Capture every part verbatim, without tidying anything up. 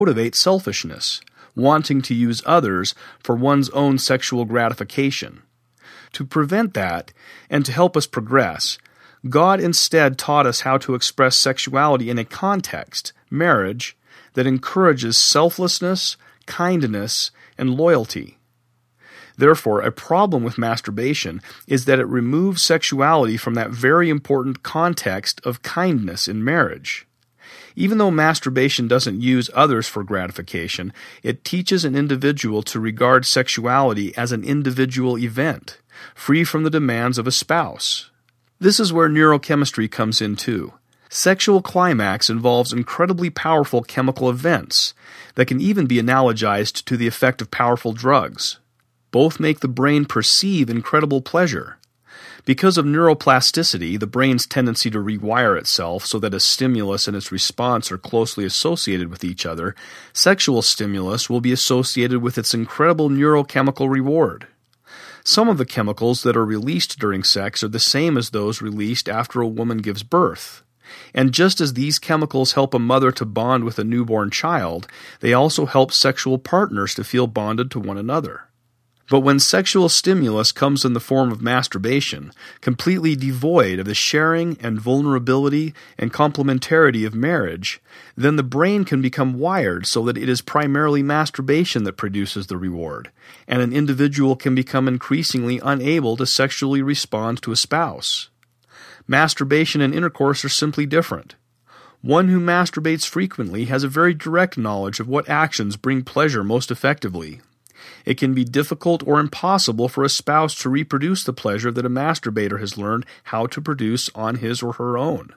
motivate selfishness, wanting to use others for one's own sexual gratification. To prevent that, and to help us progress, God instead taught us how to express sexuality in a context, marriage, that encourages selflessness, kindness, and loyalty. Therefore, a problem with masturbation is that it removes sexuality from that very important context of kindness in marriage. Even though masturbation doesn't use others for gratification, it teaches an individual to regard sexuality as an individual event, free from the demands of a spouse. This is where neurochemistry comes in too. Sexual climax involves incredibly powerful chemical events that can even be analogized to the effect of powerful drugs. Both make the brain perceive incredible pleasure. Because of neuroplasticity, the brain's tendency to rewire itself so that a stimulus and its response are closely associated with each other, sexual stimulus will be associated with its incredible neurochemical reward. Some of the chemicals that are released during sex are the same as those released after a woman gives birth. And just as these chemicals help a mother to bond with a newborn child, they also help sexual partners to feel bonded to one another. But when sexual stimulus comes in the form of masturbation, completely devoid of the sharing and vulnerability and complementarity of marriage, then the brain can become wired so that it is primarily masturbation that produces the reward, and an individual can become increasingly unable to sexually respond to a spouse. Masturbation and intercourse are simply different. One who masturbates frequently has a very direct knowledge of what actions bring pleasure most effectively. It can be difficult or impossible for a spouse to reproduce the pleasure that a masturbator has learned how to produce on his or her own.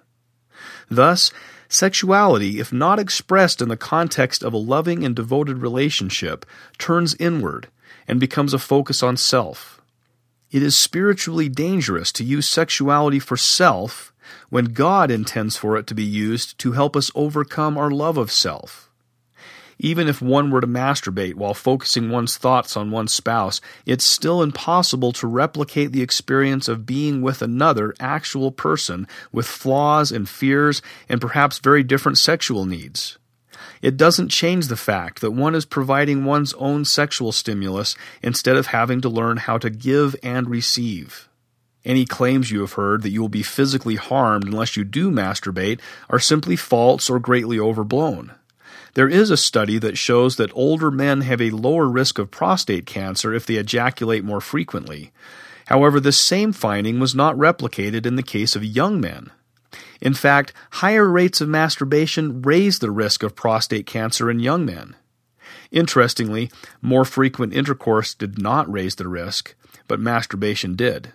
Thus, sexuality, if not expressed in the context of a loving and devoted relationship, turns inward and becomes a focus on self. It is spiritually dangerous to use sexuality for self when God intends for it to be used to help us overcome our love of self. Even if one were to masturbate while focusing one's thoughts on one's spouse, it's still impossible to replicate the experience of being with another actual person with flaws and fears and perhaps very different sexual needs. It doesn't change the fact that one is providing one's own sexual stimulus instead of having to learn how to give and receive. Any claims you have heard that you will be physically harmed unless you do masturbate are simply false or greatly overblown. There is a study that shows that older men have a lower risk of prostate cancer if they ejaculate more frequently. However, this same finding was not replicated in the case of young men. In fact, higher rates of masturbation raise the risk of prostate cancer in young men. Interestingly, more frequent intercourse did not raise the risk, but masturbation did.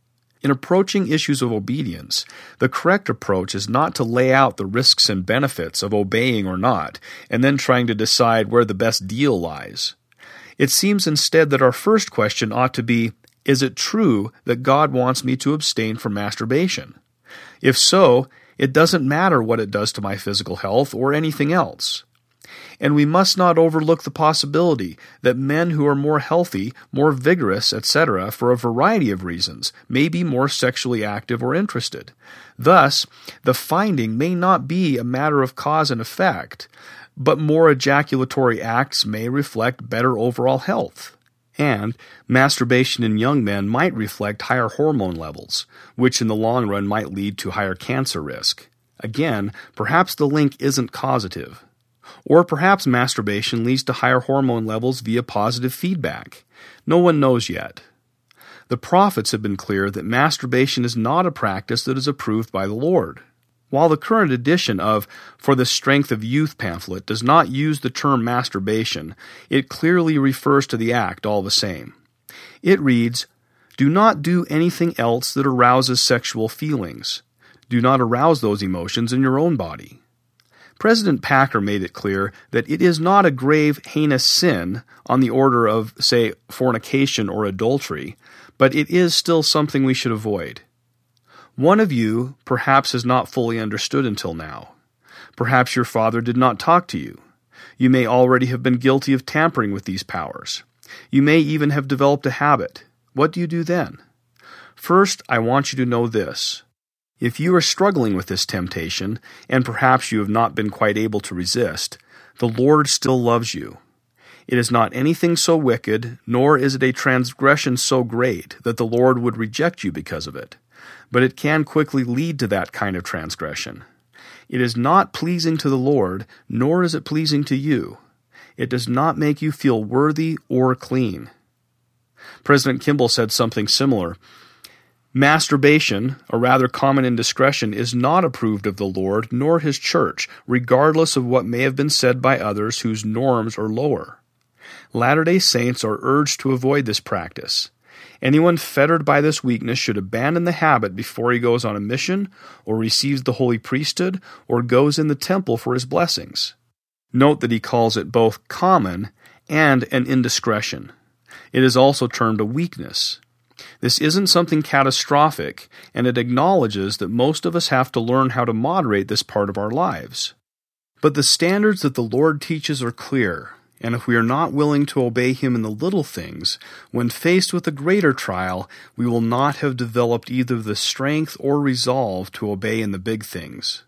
In approaching issues of obedience, the correct approach is not to lay out the risks and benefits of obeying or not, and then trying to decide where the best deal lies. It seems instead that our first question ought to be, is it true that God wants me to abstain from masturbation? If so, it doesn't matter what it does to my physical health or anything else. And we must not overlook the possibility that men who are more healthy, more vigorous, et cetera, for a variety of reasons, may be more sexually active or interested. Thus, the finding may not be a matter of cause and effect, but more ejaculatory acts may reflect better overall health. And masturbation in young men might reflect higher hormone levels, which in the long run might lead to higher cancer risk. Again, perhaps the link isn't causative. Or perhaps masturbation leads to higher hormone levels via positive feedback. No one knows yet. The prophets have been clear that masturbation is not a practice that is approved by the Lord. While the current edition of For the Strength of Youth pamphlet does not use the term masturbation, it clearly refers to the act all the same. It reads, "Do not do anything else that arouses sexual feelings. Do not arouse those emotions in your own body." President Packer made it clear that it is not a grave, heinous sin on the order of, say, fornication or adultery, but it is still something we should avoid. One of you perhaps has not fully understood until now. Perhaps your father did not talk to you. You may already have been guilty of tampering with these powers. You may even have developed a habit. What do you do then? First, I want you to know this. If you are struggling with this temptation, and perhaps you have not been quite able to resist, The Lord still loves you. It is not anything so wicked, nor is it a transgression so great that the Lord would reject you because of it, but it can quickly lead to that kind of transgression. It is not pleasing to the Lord, nor is it pleasing to you. It does not make you feel worthy or clean. President Kimball said something similar. Masturbation, a rather common indiscretion, is not approved of the Lord nor His church, regardless of what may have been said by others whose norms are lower. Latter-day Saints are urged to avoid this practice. Anyone fettered by this weakness should abandon the habit before he goes on a mission, or receives the holy priesthood, or goes in the temple for his blessings. Note that he calls it both common and an indiscretion. It is also termed a weakness. This isn't something catastrophic, and it acknowledges that most of us have to learn how to moderate this part of our lives. But the standards that the Lord teaches are clear, and if we are not willing to obey Him in the little things, when faced with a greater trial, we will not have developed either the strength or resolve to obey in the big things.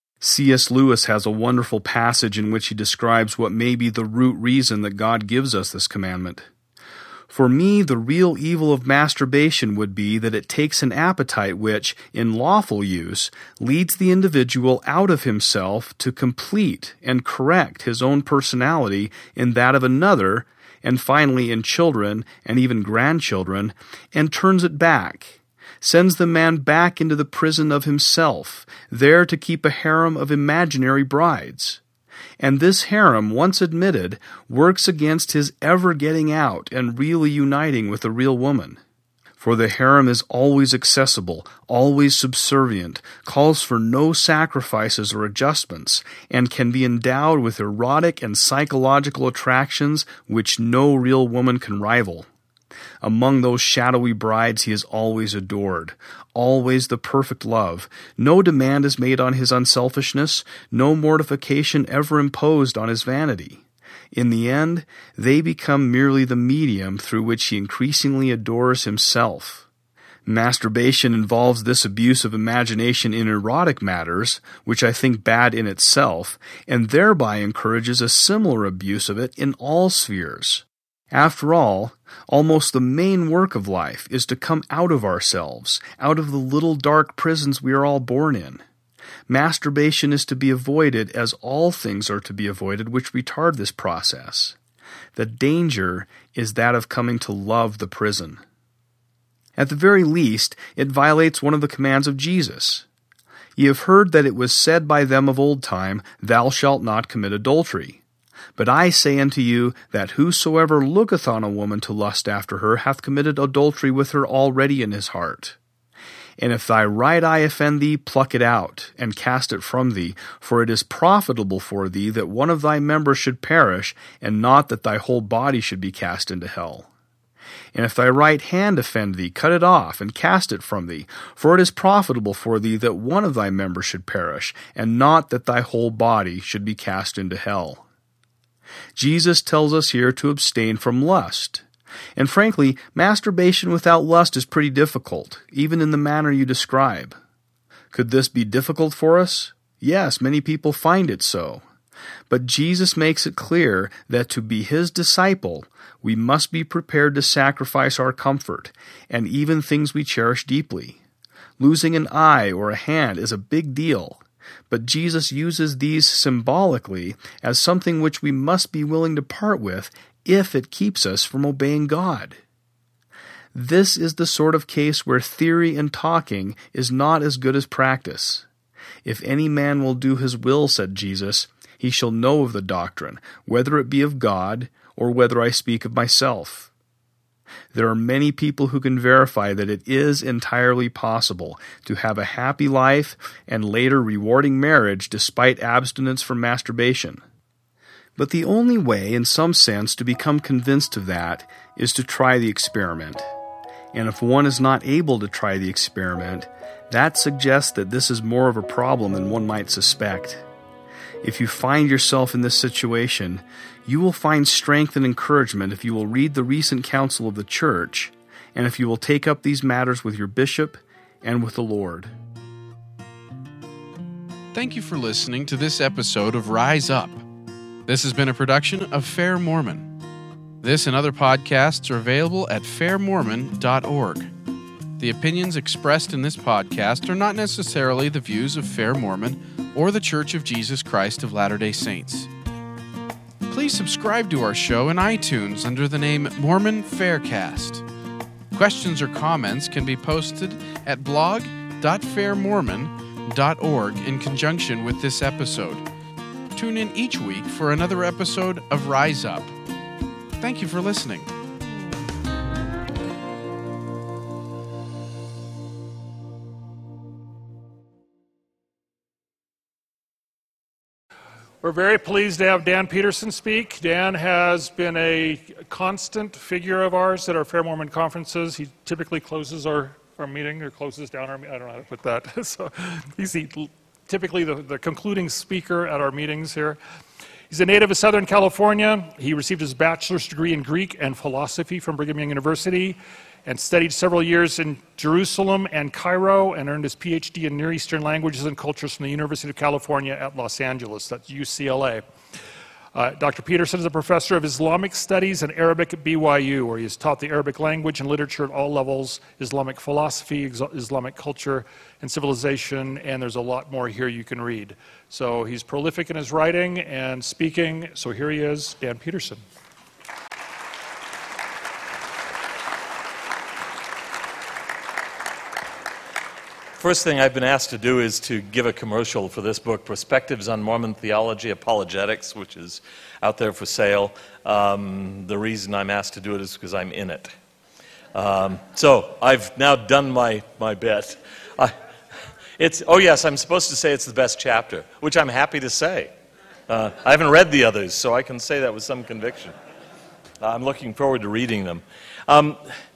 C S Lewis has a wonderful passage in which he describes what may be the root reason that God gives us this commandment. For me, the real evil of masturbation would be that it takes an appetite which, in lawful use, leads the individual out of himself to complete and correct his own personality in that of another, and finally in children and even grandchildren, and turns it back, sends the man back into the prison of himself, there to keep a harem of imaginary brides. And this harem, once admitted, works against his ever getting out and really uniting with a real woman. For the harem is always accessible, always subservient, calls for no sacrifices or adjustments, and can be endowed with erotic and psychological attractions which no real woman can rival. Among those shadowy brides he is always adored, always the perfect love. No demand is made on his unselfishness, no mortification ever imposed on his vanity. In the end, they become merely the medium through which he increasingly adores himself. Masturbation involves this abuse of imagination in erotic matters, which I think bad in itself, and thereby encourages a similar abuse of it in all spheres. After all, almost the main work of life is to come out of ourselves, out of the little dark prisons we are all born in. Masturbation is to be avoided as all things are to be avoided which retard this process. The danger is that of coming to love the prison. At the very least, it violates one of the commands of Jesus. Ye have heard that it was said by them of old time, Thou shalt not commit adultery. But I say unto you, that whosoever looketh on a woman to lust after her hath committed adultery with her already in his heart. And if thy right eye offend thee, pluck it out, and cast it from thee, for it is profitable for thee that one of thy members should perish, and not that thy whole body should be cast into hell. And if thy right hand offend thee, cut it off, and cast it from thee, for it is profitable for thee that one of thy members should perish, and not that thy whole body should be cast into hell. Jesus tells us here to abstain from lust. And frankly, masturbation without lust is pretty difficult, even in the manner you describe. Could this be difficult for us? Yes, many people find it so. But Jesus makes it clear that to be His disciple, we must be prepared to sacrifice our comfort, and even things we cherish deeply. Losing an eye or a hand is a big deal. But Jesus uses these symbolically as something which we must be willing to part with if it keeps us from obeying God. This is the sort of case where theory and talking is not as good as practice. If any man will do his will, said Jesus, he shall know of the doctrine, whether it be of God or whether I speak of myself. There are many people who can verify that it is entirely possible to have a happy life and later rewarding marriage despite abstinence from masturbation. But the only way, in some sense, to become convinced of that is to try the experiment. And if one is not able to try the experiment, that suggests that this is more of a problem than one might suspect. If you find yourself in this situation, you will find strength and encouragement if you will read the recent council of the church, and if you will take up these matters with your bishop and with the Lord. Thank you for listening to this episode of Rise Up. This has been a production of Fair Mormon. This and other podcasts are available at fair mormon dot org. The opinions expressed in this podcast are not necessarily the views of Fair Mormon or the Church of Jesus Christ of Latter-day Saints. Please subscribe to our show in iTunes under the name Mormon Faircast. Questions or comments can be posted at blog dot fair mormon dot org in conjunction with this episode. Tune in each week for another episode of Rise Up. Thank you for listening. We're very pleased to have Dan Peterson speak. Dan has been a constant figure of ours at our Fair Mormon conferences. He typically closes our, our meeting or closes down our meeting. I don't know how to put that. So he's the, typically the, the concluding speaker at our meetings here. He's a native of Southern California. He received his bachelor's degree in Greek and philosophy from Brigham Young University and studied several years in Jerusalem and Cairo and earned his P H D in Near Eastern Languages and Cultures from the University of California at Los Angeles, that's U C L A. Uh, Doctor Peterson is a professor of Islamic Studies and Arabic at B Y U, where he has taught the Arabic language and literature at all levels, Islamic philosophy, Islamic culture and civilization, and there's a lot more here you can read. So he's prolific in his writing and speaking, so here he is, Dan Peterson. First thing I've been asked to do is to give a commercial for this book, Perspectives on Mormon Theology Apologetics, which is out there for sale. Um, the reason I'm asked to do it is because I'm in it. Um, so I've now done my, my bit. I, it's, oh yes, I'm supposed to say it's the best chapter, which I'm happy to say. Uh, I haven't read the others, so I can say that with some conviction. I'm looking forward to reading them. Um,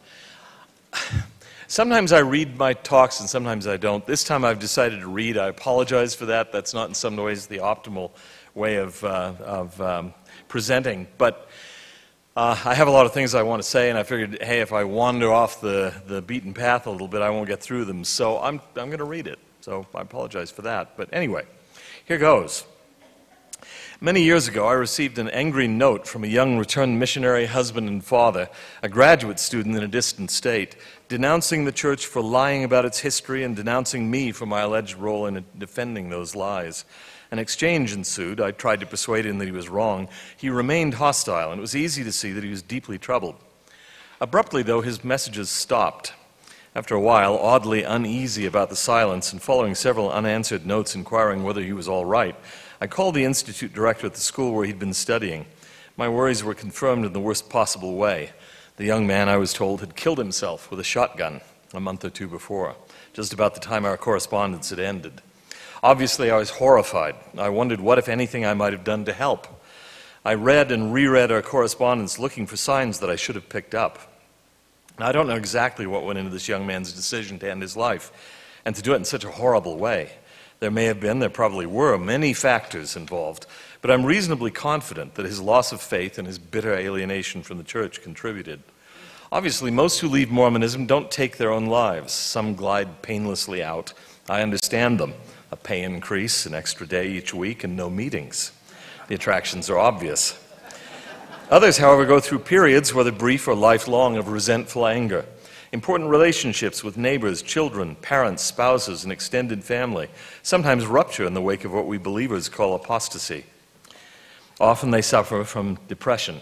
Sometimes I read my talks and sometimes I don't. This time I've decided to read. I apologize for that. That's not in some ways the optimal way of, uh, of um, presenting. But uh, I have a lot of things I want to say, and I figured, hey, if I wander off the, the beaten path a little bit, I won't get through them. So I'm, I'm going to read it. So I apologize for that. But anyway, here goes. Many years ago, I received an angry note from a young returned missionary husband and father, a graduate student in a distant state, denouncing the church for lying about its history and denouncing me for my alleged role in defending those lies. An exchange ensued. I tried to persuade him that he was wrong. He remained hostile, and it was easy to see that he was deeply troubled. Abruptly, though, his messages stopped. After a while, oddly uneasy about the silence and following several unanswered notes inquiring whether he was all right, I called the institute director at the school where he'd been studying. My worries were confirmed in the worst possible way. The young man, I was told, had killed himself with a shotgun a month or two before, just about the time our correspondence had ended. Obviously, I was horrified. I wondered what, if anything, I might have done to help. I read and reread our correspondence looking for signs that I should have picked up. Now, I don't know exactly what went into this young man's decision to end his life and to do it in such a horrible way. There may have been, there probably were, many factors involved, but I'm reasonably confident that his loss of faith and his bitter alienation from the church contributed. Obviously, most who leave Mormonism don't take their own lives. Some glide painlessly out. I understand them. A pay increase, an extra day each week, and no meetings. The attractions are obvious. Others, however, go through periods, whether brief or lifelong, of resentful anger. Important relationships with neighbors, children, parents, spouses, and extended family sometimes rupture in the wake of what we believers call apostasy. Often they suffer from depression.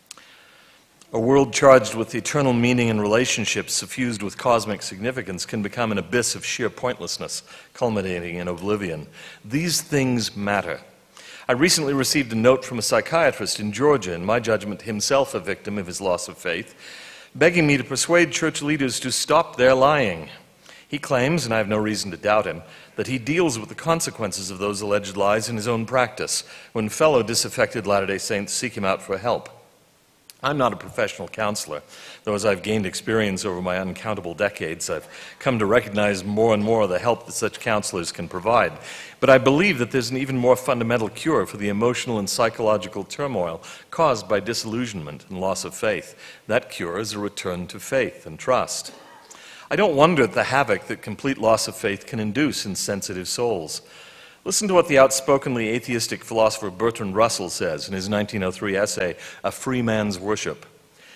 A world charged with eternal meaning and relationships suffused with cosmic significance can become an abyss of sheer pointlessness, culminating in oblivion. These things matter. I recently received a note from a psychiatrist in Georgia, in my judgment himself a victim of his loss of faith, begging me to persuade church leaders to stop their lying. He claims, and I have no reason to doubt him, that he deals with the consequences of those alleged lies in his own practice when fellow disaffected Latter-day Saints seek him out for help. I'm not a professional counselor, though as I've gained experience over my uncountable decades, I've come to recognize more and more the help that such counselors can provide. But I believe that there's an even more fundamental cure for the emotional and psychological turmoil caused by disillusionment and loss of faith. That cure is a return to faith and trust. I don't wonder at the havoc that complete loss of faith can induce in sensitive souls. Listen to what the outspokenly atheistic philosopher Bertrand Russell says in his nineteen oh three essay, A Free Man's Worship.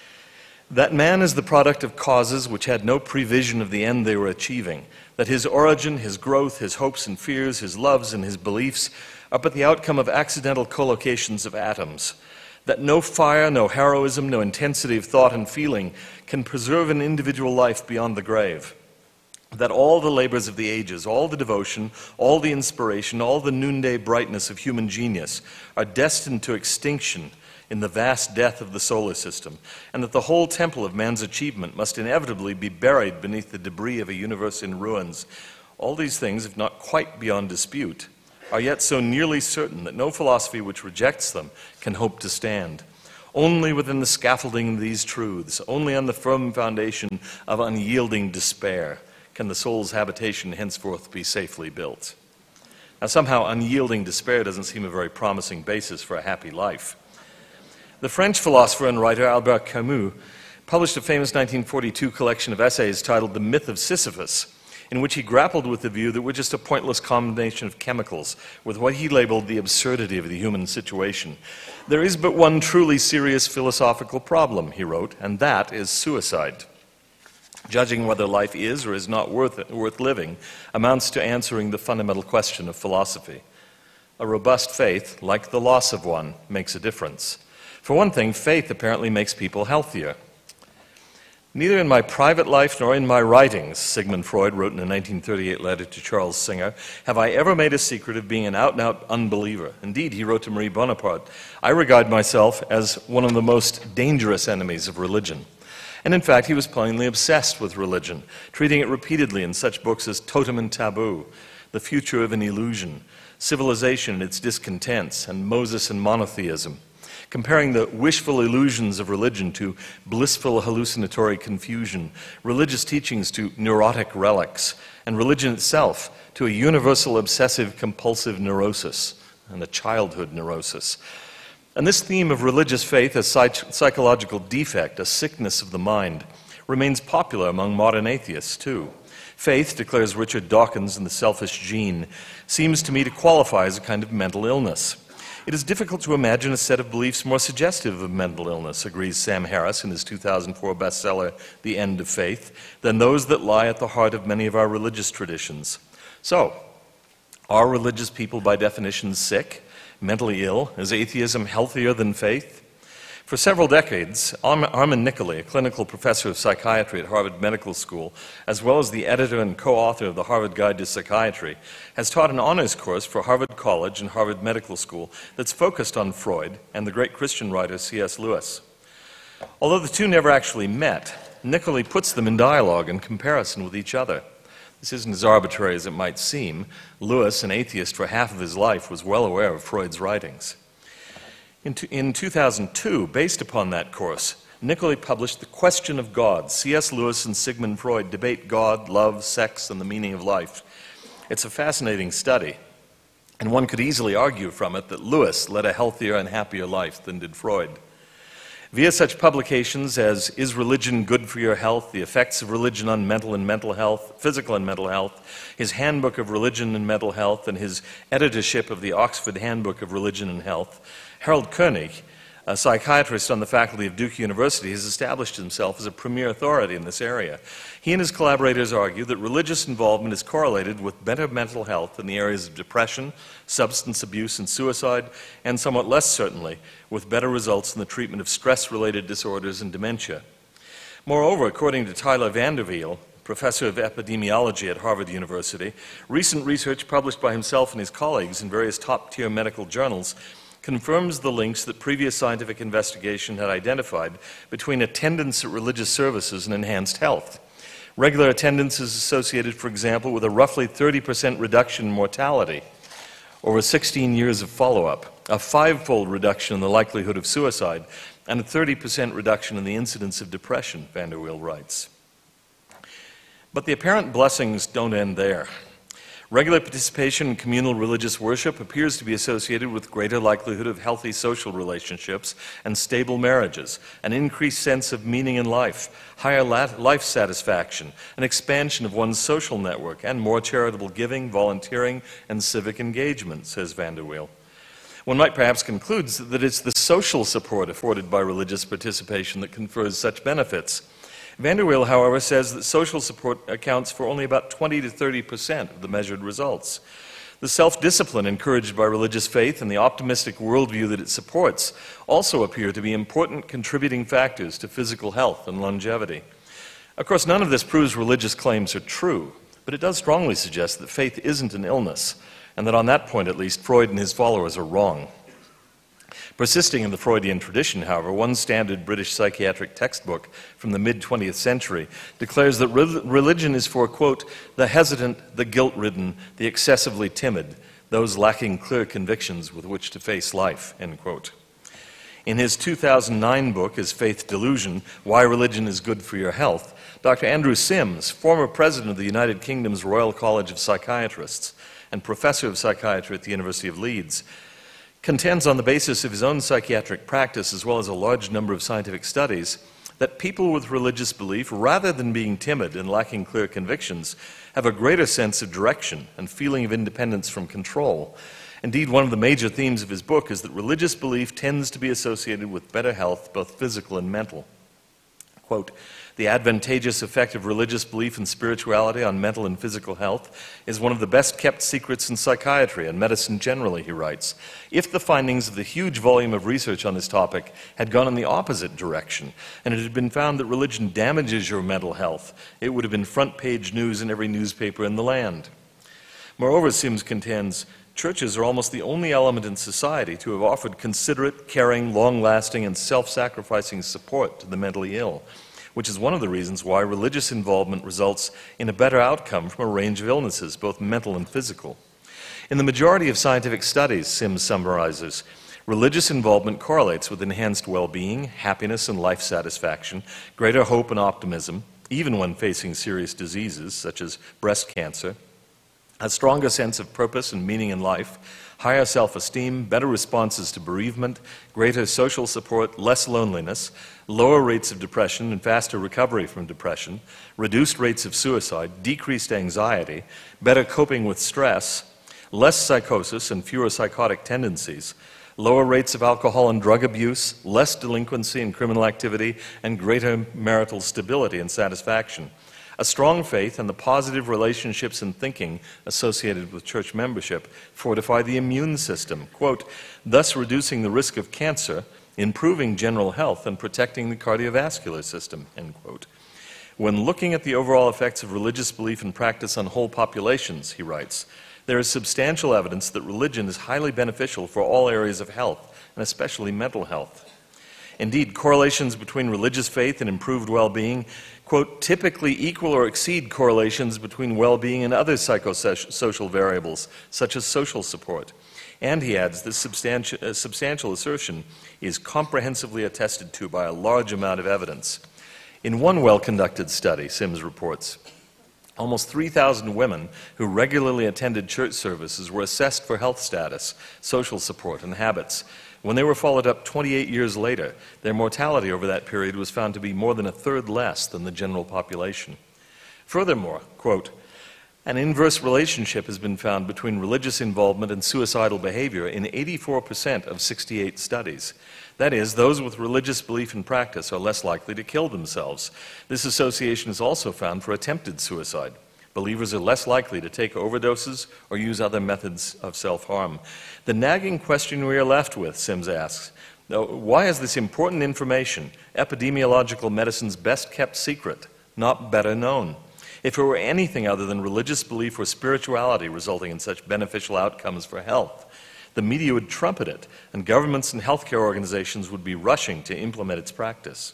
That man is the product of causes which had no prevision of the end they were achieving, that his origin, his growth, his hopes and fears, his loves and his beliefs are but the outcome of accidental collocations of atoms, that no fire, no heroism, no intensity of thought and feeling can preserve an individual life beyond the grave, that all the labors of the ages, all the devotion, all the inspiration, all the noonday brightness of human genius are destined to extinction in the vast death of the solar system, and that the whole temple of man's achievement must inevitably be buried beneath the debris of a universe in ruins. All these things, if not quite beyond dispute, are yet so nearly certain that no philosophy which rejects them can hope to stand. Only within the scaffolding of these truths, only on the firm foundation of unyielding despair, can the soul's habitation henceforth be safely built. Now, somehow unyielding despair doesn't seem a very promising basis for a happy life. The French philosopher and writer Albert Camus published a famous nineteen forty-two collection of essays titled The Myth of Sisyphus, in which he grappled with the view that we're just a pointless combination of chemicals, with what he labeled the absurdity of the human situation. There is but one truly serious philosophical problem, he wrote, and that is suicide. Judging whether life is or is not worth, worth living amounts to answering the fundamental question of philosophy. A robust faith, like the loss of one, makes a difference. For one thing, faith apparently makes people healthier. Neither in my private life nor in my writings, Sigmund Freud wrote in a nineteen thirty-eight letter to Charles Singer, have I ever made a secret of being an out-and-out unbeliever. Indeed, he wrote to Marie Bonaparte, I regard myself as one of the most dangerous enemies of religion. And in fact, he was plainly obsessed with religion, treating it repeatedly in such books as Totem and Taboo, The Future of an Illusion, Civilization and Its Discontents, and Moses and Monotheism, comparing the wishful illusions of religion to blissful hallucinatory confusion, religious teachings to neurotic relics, and religion itself to a universal obsessive-compulsive neurosis and a childhood neurosis. And this theme of religious faith as psych- psychological defect, a sickness of the mind, remains popular among modern atheists, too. Faith, declares Richard Dawkins in The Selfish Gene, seems to me to qualify as a kind of mental illness. It is difficult to imagine a set of beliefs more suggestive of mental illness, agrees Sam Harris in his two thousand four bestseller, The End of Faith, than those that lie at the heart of many of our religious traditions. So, are religious people by definition sick? Mentally ill? Is atheism healthier than faith? For several decades, Armin Nicolai, a clinical professor of psychiatry at Harvard Medical School, as well as the editor and co-author of the Harvard Guide to Psychiatry, has taught an honors course for Harvard College and Harvard Medical School that's focused on Freud and the great Christian writer C S Lewis. Although the two never actually met, Nicolai puts them in dialogue and comparison with each other. This isn't as arbitrary as it might seem. Lewis, an atheist for half of his life, was well aware of Freud's writings. In, t- in two thousand two, based upon that course, Nicolai published The Question of God. C S Lewis and Sigmund Freud debate God, love, sex, and the meaning of life. It's a fascinating study, and one could easily argue from it that Lewis led a healthier and happier life than did Freud. Via such publications as Is Religion Good for Your Health? The Effects of Religion on Mental and Mental Health, Physical and Mental Health, his Handbook of Religion and Mental Health, and his editorship of the Oxford Handbook of Religion and Health, Harold Koenig, a psychiatrist on the faculty of Duke University, has established himself as a premier authority in this area. He and his collaborators argue that religious involvement is correlated with better mental health in the areas of depression, substance abuse, and suicide, and somewhat less certainly, with better results in the treatment of stress-related disorders and dementia. Moreover, according to Tyler Vanderveel, professor of epidemiology at Harvard University, recent research published by himself and his colleagues in various top-tier medical journals confirms the links that previous scientific investigation had identified between attendance at religious services and enhanced health. Regular attendance is associated, for example, with a roughly thirty percent reduction in mortality over sixteen years of follow-up, a five-fold reduction in the likelihood of suicide, and a thirty percent reduction in the incidence of depression, Vanderweel writes. But the apparent blessings don't end there. Regular participation in communal religious worship appears to be associated with greater likelihood of healthy social relationships and stable marriages, an increased sense of meaning in life, higher life satisfaction, an expansion of one's social network, and more charitable giving, volunteering, and civic engagement, says Vanderweel. One might perhaps conclude that it's the social support afforded by religious participation that confers such benefits. Vanderweel, however, says that social support accounts for only about twenty to thirty percent of the measured results. The self-discipline encouraged by religious faith and the optimistic worldview that it supports also appear to be important contributing factors to physical health and longevity. Of course, none of this proves religious claims are true, but it does strongly suggest that faith isn't an illness, and that on that point at least, Freud and his followers are wrong. Persisting in the Freudian tradition, however, one standard British psychiatric textbook from the mid-twentieth century declares that re- religion is for, quote, the hesitant, the guilt-ridden, the excessively timid, those lacking clear convictions with which to face life, end quote. In his two thousand nine book, Is Faith Delusion? Why Religion is Good for Your Health, Doctor Andrew Sims, former president of the United Kingdom's Royal College of Psychiatrists and professor of psychiatry at the University of Leeds, contends on the basis of his own psychiatric practice as well as a large number of scientific studies that people with religious belief, rather than being timid and lacking clear convictions, have a greater sense of direction and feeling of independence from control. Indeed, one of the major themes of his book is that religious belief tends to be associated with better health, both physical and mental. Quote, the advantageous effect of religious belief and spirituality on mental and physical health is one of the best-kept secrets in psychiatry and medicine generally, he writes. If the findings of the huge volume of research on this topic had gone in the opposite direction, and it had been found that religion damages your mental health, it would have been front-page news in every newspaper in the land. Moreover, Sims contends, churches are almost the only element in society to have offered considerate, caring, long-lasting, and self-sacrificing support to the mentally ill, which is one of the reasons why religious involvement results in a better outcome from a range of illnesses, both mental and physical. In the majority of scientific studies, Sims summarizes, religious involvement correlates with enhanced well-being, happiness and life satisfaction, greater hope and optimism, even when facing serious diseases such as breast cancer, a stronger sense of purpose and meaning in life, higher self-esteem, better responses to bereavement, greater social support, less loneliness, lower rates of depression and faster recovery from depression, reduced rates of suicide, decreased anxiety, better coping with stress, less psychosis and fewer psychotic tendencies, lower rates of alcohol and drug abuse, less delinquency and criminal activity, and greater marital stability and satisfaction. A strong faith and the positive relationships and thinking associated with church membership fortify the immune system, quote, thus reducing the risk of cancer, improving general health, and protecting the cardiovascular system, end quote. When looking at the overall effects of religious belief and practice on whole populations, he writes, there is substantial evidence that religion is highly beneficial for all areas of health, and especially mental health. Indeed, correlations between religious faith and improved well-being, quote, typically equal or exceed correlations between well-being and other psychosocial variables, such as social support. And he adds, this substantial, uh, substantial assertion is comprehensively attested to by a large amount of evidence. In one well-conducted study, Sims reports, almost three thousand women who regularly attended church services were assessed for health status, social support, and habits. When they were followed up twenty-eight years later, their mortality over that period was found to be more than a third less than the general population. Furthermore, quote, an inverse relationship has been found between religious involvement and suicidal behavior in eighty-four percent of sixty-eight studies. That is, those with religious belief and practice are less likely to kill themselves. This association is also found for attempted suicide. Believers are less likely to take overdoses or use other methods of self-harm. The nagging question we are left with, Sims asks, why is this important information, epidemiological medicine's best-kept secret, not better known? If it were anything other than religious belief or spirituality resulting in such beneficial outcomes for health, the media would trumpet it, and governments and healthcare organizations would be rushing to implement its practice.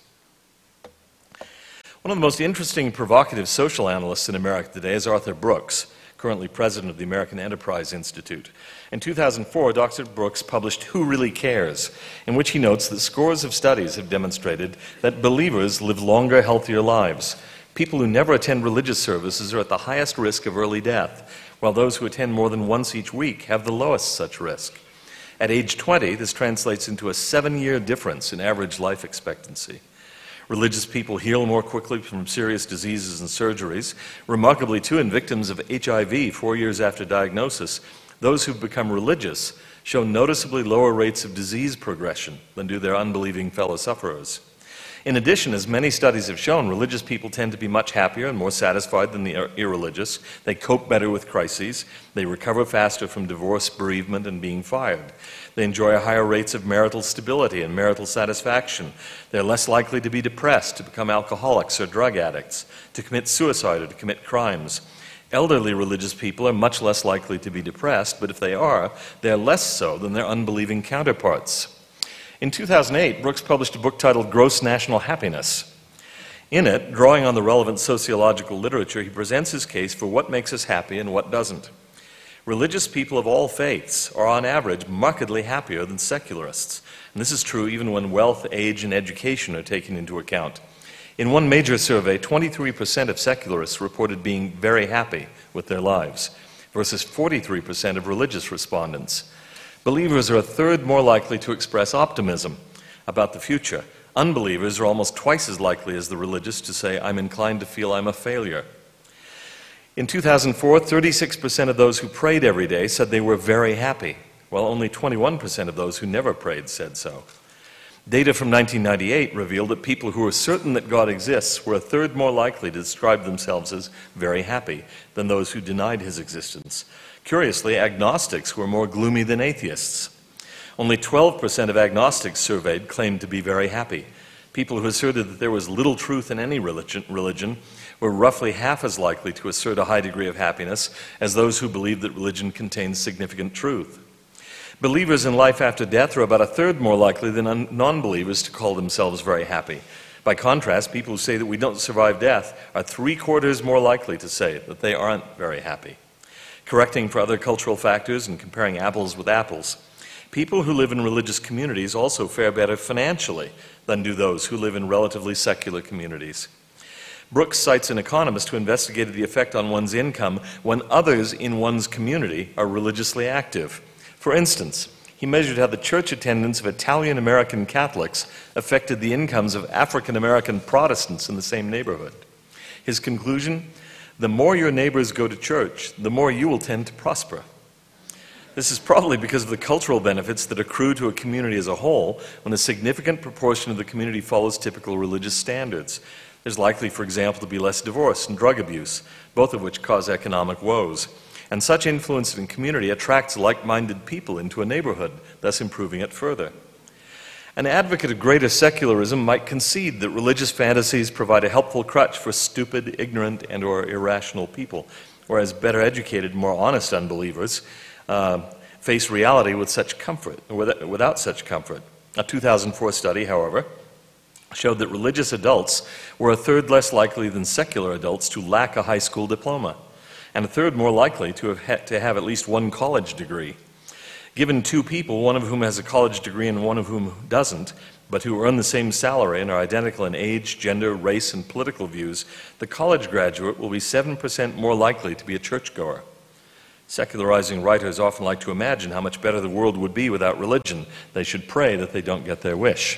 One of the most interesting and provocative social analysts in America today is Arthur Brooks, currently president of the American Enterprise Institute. In two thousand four, Doctor Brooks published Who Really Cares?, in which he notes that scores of studies have demonstrated that believers live longer, healthier lives. People who never attend religious services are at the highest risk of early death, while those who attend more than once each week have the lowest such risk. At age twenty, this translates into a seven-year difference in average life expectancy. Religious people heal more quickly from serious diseases and surgeries. Remarkably, too, in victims of H I V four years after diagnosis, those who've become religious show noticeably lower rates of disease progression than do their unbelieving fellow sufferers. In addition, as many studies have shown, religious people tend to be much happier and more satisfied than the irreligious. They cope better with crises. They recover faster from divorce, bereavement, and being fired. They enjoy higher rates of marital stability and marital satisfaction. They're less likely to be depressed, to become alcoholics or drug addicts, to commit suicide or to commit crimes. Elderly religious people are much less likely to be depressed, but if they are, they're less so than their unbelieving counterparts. In two thousand eight, Brooks published a book titled Gross National Happiness. In it, drawing on the relevant sociological literature, he presents his case for what makes us happy and what doesn't. Religious people of all faiths are, on average, markedly happier than secularists. And this is true even when wealth, age, and education are taken into account. In one major survey, twenty-three percent of secularists reported being very happy with their lives, versus forty-three percent of religious respondents. Believers are a third more likely to express optimism about the future. Unbelievers are almost twice as likely as the religious to say, "I'm inclined to feel I'm a failure." In two thousand four, thirty-six percent of those who prayed every day said they were very happy, while only twenty-one percent of those who never prayed said so. Data from nineteen ninety-eight revealed that people who are certain that God exists were a third more likely to describe themselves as very happy than those who denied his existence. Curiously, agnostics were more gloomy than atheists. Only twelve percent of agnostics surveyed claimed to be very happy. People who asserted that there was little truth in any religion, religion were roughly half as likely to assert a high degree of happiness as those who believed that religion contains significant truth. Believers in life after death are about a third more likely than non-believers to call themselves very happy. By contrast, people who say that we don't survive death are three quarters more likely to say that they aren't very happy. Correcting for other cultural factors and comparing apples with apples, people who live in religious communities also fare better financially than do those who live in relatively secular communities. Brooks cites an economist who investigated the effect on one's income when others in one's community are religiously active. For instance, he measured how the church attendance of Italian-American Catholics affected the incomes of African-American Protestants in the same neighborhood. His conclusion: the more your neighbors go to church, the more you will tend to prosper. This is probably because of the cultural benefits that accrue to a community as a whole when a significant proportion of the community follows typical religious standards. There's likely, for example, to be less divorce and drug abuse, both of which cause economic woes. And such influence in community attracts like-minded people into a neighborhood, thus improving it further. An advocate of greater secularism might concede that religious fantasies provide a helpful crutch for stupid, ignorant, and or irrational people, whereas better educated, more honest unbelievers uh, face reality with such comfort, without such comfort. A two thousand four study, however, showed that religious adults were a third less likely than secular adults to lack a high school diploma, and a third more likely to have, ha- to have at least one college degree. Given two people, one of whom has a college degree and one of whom doesn't, but who earn the same salary and are identical in age, gender, race, and political views, the college graduate will be seven percent more likely to be a churchgoer. Secularizing writers often like to imagine how much better the world would be without religion. They should pray that they don't get their wish.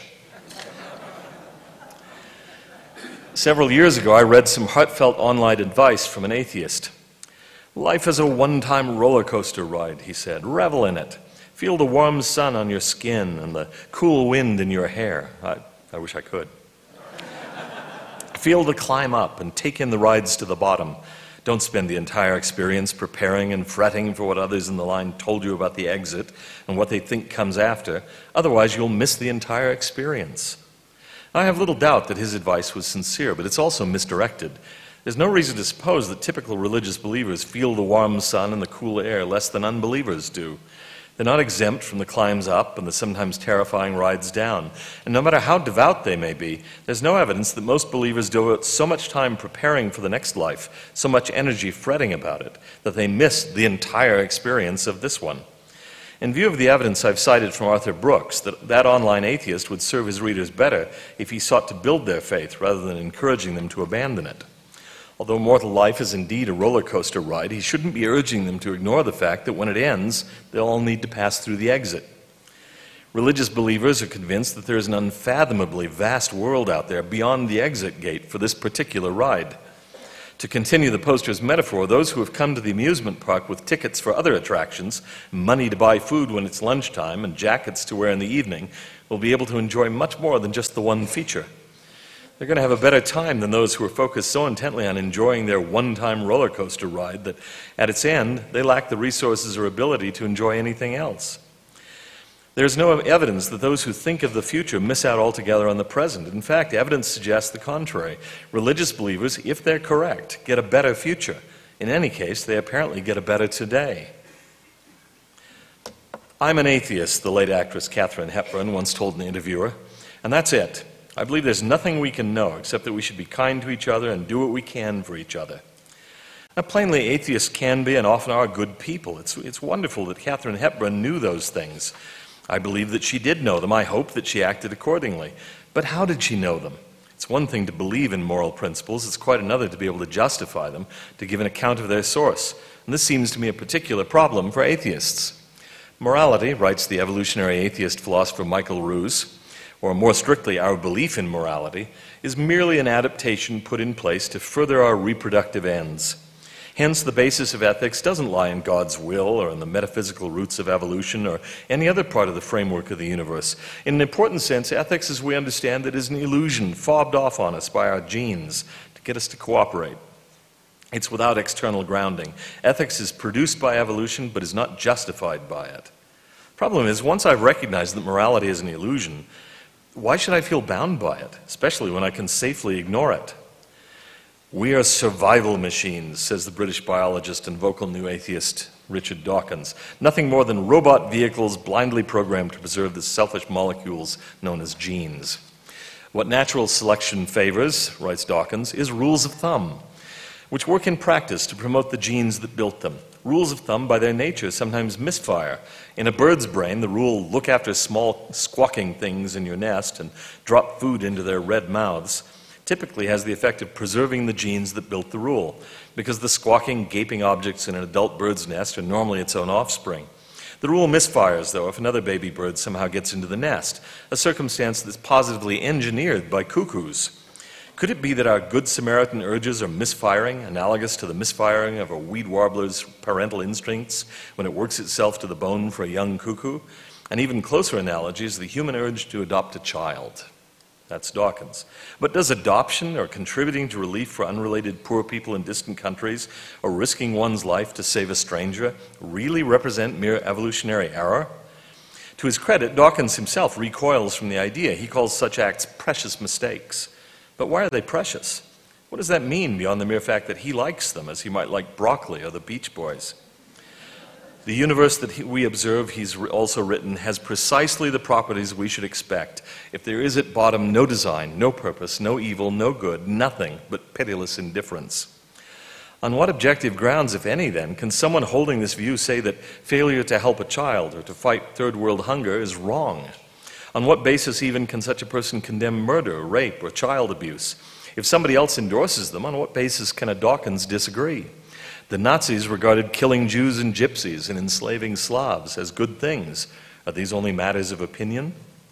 Several years ago, I read some heartfelt online advice from an atheist. "Life is a one-time roller coaster ride," he said. "Revel in it. Feel the warm sun on your skin and the cool wind in your hair." I, I wish I could. "Feel the climb up and take in the rides to the bottom. Don't spend the entire experience preparing and fretting for what others in the line told you about the exit and what they think comes after. Otherwise, you'll miss the entire experience." I have little doubt that his advice was sincere, but it's also misdirected. There's no reason to suppose that typical religious believers feel the warm sun and the cool air less than unbelievers do. They're not exempt from the climbs up and the sometimes terrifying rides down. And no matter how devout they may be, there's no evidence that most believers devote so much time preparing for the next life, so much energy fretting about it, that they miss the entire experience of this one. In view of the evidence I've cited from Arthur Brooks, that that online atheist would serve his readers better if he sought to build their faith rather than encouraging them to abandon it. Although mortal life is indeed a roller coaster ride, he shouldn't be urging them to ignore the fact that when it ends, they'll all need to pass through the exit. Religious believers are convinced that there is an unfathomably vast world out there beyond the exit gate for this particular ride. To continue the poster's metaphor, those who have come to the amusement park with tickets for other attractions, money to buy food when it's lunchtime, and jackets to wear in the evening will be able to enjoy much more than just the one feature. They're going to have a better time than those who are focused so intently on enjoying their one-time roller coaster ride that at its end, they lack the resources or ability to enjoy anything else. There's no evidence that those who think of the future miss out altogether on the present. In fact, evidence suggests the contrary. Religious believers, if they're correct, get a better future. In any case, they apparently get a better today. "I'm an atheist," the late actress Katharine Hepburn once told an interviewer, "and that's it. I believe there's nothing we can know except that we should be kind to each other and do what we can for each other." Now, plainly, atheists can be and often are good people. It's, it's wonderful that Katharine Hepburn knew those things. I believe that she did know them. I hope that she acted accordingly. But how did she know them? It's one thing to believe in moral principles. It's quite another to be able to justify them, to give an account of their source. And this seems to me a particular problem for atheists. Morality, writes the evolutionary atheist philosopher Michael Ruse, or more strictly, our belief in morality, is merely an adaptation put in place to further our reproductive ends. Hence, the basis of ethics doesn't lie in God's will or in the metaphysical roots of evolution or any other part of the framework of the universe. In an important sense, ethics, as we understand it, is an illusion fobbed off on us by our genes to get us to cooperate. It's without external grounding. Ethics is produced by evolution but is not justified by it. The problem is, once I've recognized that morality is an illusion, why should I feel bound by it, especially when I can safely ignore it? "We are survival machines," says the British biologist and vocal new atheist Richard Dawkins. "Nothing more than robot vehicles blindly programmed to preserve the selfish molecules known as genes. What natural selection favors," writes Dawkins, "is rules of thumb, which work in practice to promote the genes that built them. Rules of thumb, by their nature, sometimes misfire. In a bird's brain, the rule, look after small squawking things in your nest and drop food into their red mouths, typically has the effect of preserving the genes that built the rule, because the squawking, gaping objects in an adult bird's nest are normally its own offspring. The rule misfires, though, if another baby bird somehow gets into the nest, a circumstance that's positively engineered by cuckoos. Could it be that our Good Samaritan urges are misfiring, analogous to the misfiring of a weed warbler's parental instincts when it works itself to the bone for a young cuckoo? An even closer analogy is the human urge to adopt a child. That's Dawkins. But does adoption, or contributing to relief for unrelated poor people in distant countries, or risking one's life to save a stranger, really represent mere evolutionary error? To his credit, Dawkins himself recoils from the idea. He calls such acts precious mistakes. But why are they precious? What does that mean beyond the mere fact that he likes them, as he might like broccoli or the Beach Boys? The universe that he, we observe, he's also written, has precisely the properties we should expect. If there is at bottom no design, no purpose, no evil, no good, nothing but pitiless indifference. On what objective grounds, if any, then, can someone holding this view say that failure to help a child or to fight third world hunger is wrong? On what basis even can such a person condemn murder, rape, or child abuse? If somebody else endorses them, on what basis can a Dawkins disagree? The Nazis regarded killing Jews and gypsies and enslaving Slavs as good things. Are these only matters of opinion?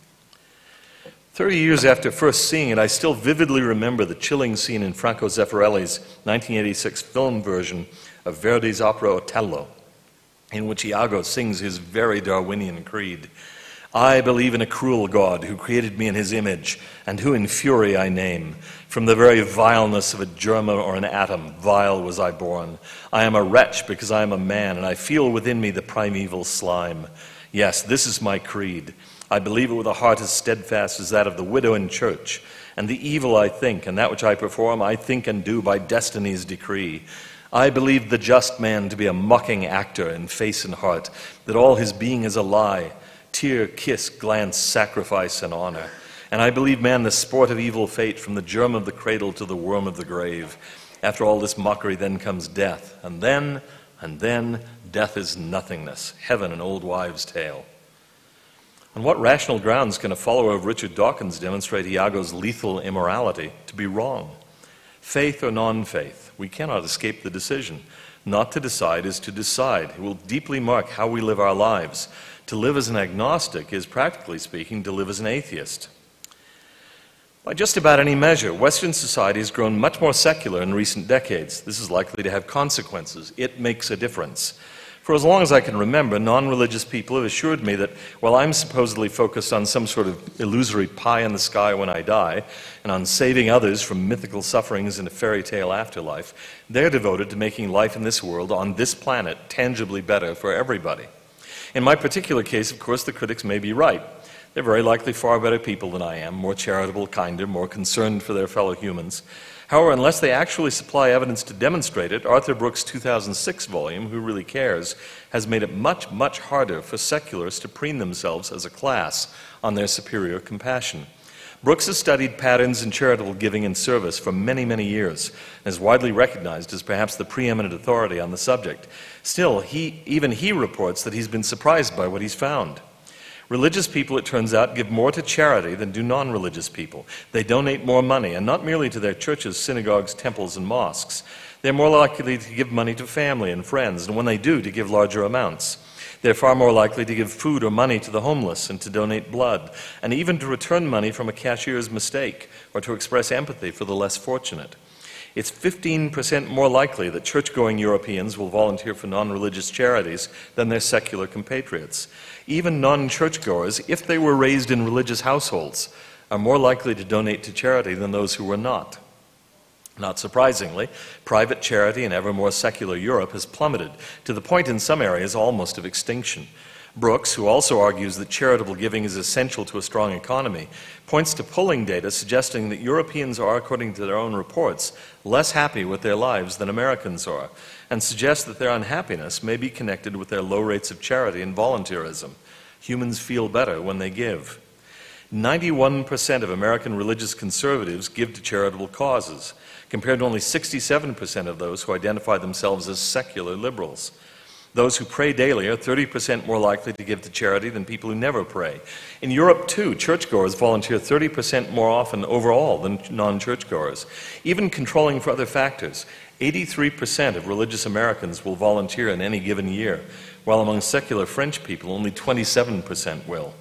Thirty years after first seeing it, I still vividly remember the chilling scene in Franco Zeffirelli's nineteen eighty-six film version of Verdi's opera Otello, in which Iago sings his very Darwinian creed. I believe in a cruel God who created me in his image and who in fury I name. From the very vileness of a germ or an atom, vile was I born. I am a wretch because I am a man, and I feel within me the primeval slime. Yes, this is my creed. I believe it with a heart as steadfast as that of the widow in church. And the evil I think, and that which I perform, I think and do by destiny's decree. I believe the just man to be a mocking actor in face and heart, that all his being is a lie, tear, kiss, glance, sacrifice, and honor. And I believe man the sport of evil fate, from the germ of the cradle to the worm of the grave. After all this mockery then comes death, and then, and then, death is nothingness, heaven an old wives' tale. On what rational grounds can a follower of Richard Dawkins demonstrate Iago's lethal immorality to be wrong? Faith or non-faith, we cannot escape the decision. Not to decide is to decide. It will deeply mark how we live our lives. To live as an agnostic is, practically speaking, to live as an atheist. By just about any measure, Western society has grown much more secular in recent decades. This is likely to have consequences. It makes a difference. For as long as I can remember, non-religious people have assured me that while I'm supposedly focused on some sort of illusory pie in the sky when I die, and on saving others from mythical sufferings in a fairy tale afterlife, they're devoted to making life in this world, on this planet, tangibly better for everybody. In my particular case, of course, the critics may be right. They're very likely far better people than I am, more charitable, kinder, more concerned for their fellow humans. However, unless they actually supply evidence to demonstrate it, Arthur Brooks' two thousand six volume, Who Really Cares, has made it much, much harder for secularists to preen themselves as a class on their superior compassion. Brooks has studied patterns in charitable giving and service for many, many years, and is widely recognized as perhaps the preeminent authority on the subject. Still, he, even he reports that he's been surprised by what he's found. Religious people, it turns out, give more to charity than do non-religious people. They donate more money, and not merely to their churches, synagogues, temples, and mosques. They're more likely to give money to family and friends, and when they do, to give larger amounts. They're far more likely to give food or money to the homeless and to donate blood, and even to return money from a cashier's mistake, or to express empathy for the less fortunate. It's fifteen percent more likely that church-going Europeans will volunteer for non-religious charities than their secular compatriots. Even non-churchgoers, if they were raised in religious households, are more likely to donate to charity than those who were not. Not surprisingly, private charity in ever more secular Europe has plummeted, to the point in some areas almost of extinction. Brooks, who also argues that charitable giving is essential to a strong economy, points to polling data suggesting that Europeans are, according to their own reports, less happy with their lives than Americans are, and suggests that their unhappiness may be connected with their low rates of charity and volunteerism. Humans feel better when they give. ninety-one percent of American religious conservatives give to charitable causes, compared to only sixty-seven percent of those who identify themselves as secular liberals. Those who pray daily are thirty percent more likely to give to charity than people who never pray. In Europe, too, churchgoers volunteer thirty percent more often overall than non-churchgoers. Even controlling for other factors, eighty-three percent of religious Americans will volunteer in any given year, while among secular French people, only twenty-seven percent will.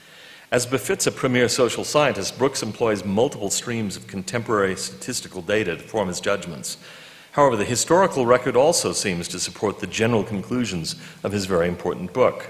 As befits a premier social scientist, Brooks employs multiple streams of contemporary statistical data to form his judgments. However, the historical record also seems to support the general conclusions of his very important book.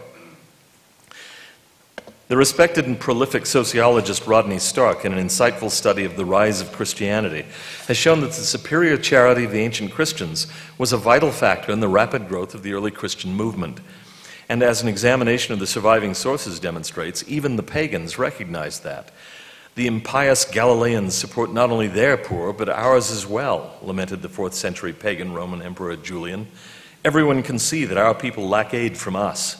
The respected and prolific sociologist Rodney Stark, in an insightful study of the rise of Christianity, has shown that the superior charity of the ancient Christians was a vital factor in the rapid growth of the early Christian movement. And as an examination of the surviving sources demonstrates, even the pagans recognized that. The impious Galileans support not only their poor, but ours as well, lamented the fourth century pagan Roman Emperor Julian. Everyone can see that our people lack aid from us.